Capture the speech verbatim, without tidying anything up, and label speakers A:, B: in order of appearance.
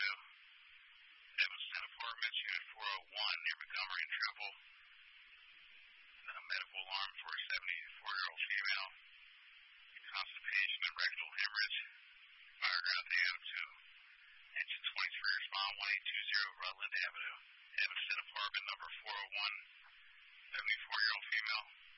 A: Avenue. Evanston Apartments, Unit four oh one, near Montgomery and Trimble. Uh, medical alarm for a seventy-four-year-old female. Constipation and rectal hemorrhage. Fire ground down to engine twenty-three, respond one eight two zero Rutland Avenue. Evanston Apartment number four oh one, seventy-four-year-old female.